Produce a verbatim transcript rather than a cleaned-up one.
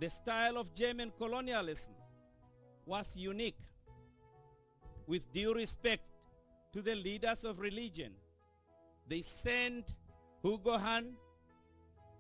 The style of German colonialism was unique. With due respect to the leaders of religion, they sent Hugo Hahn